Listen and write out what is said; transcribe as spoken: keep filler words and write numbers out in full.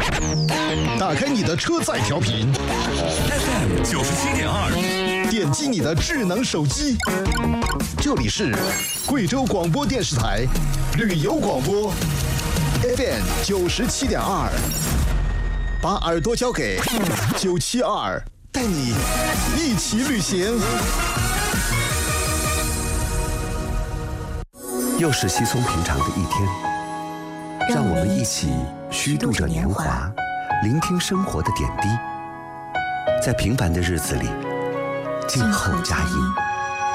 打开你的车载调频 F M 九十七点二， 点击你的智能手机，这里是贵州广播电视台旅游广播 F M 九十七点二，把耳朵交给九七二，带你一起旅行。 又是稀松平常的一天，让我们一起虚度着年华，聆听生活的点滴，在平凡的日子里静候佳音。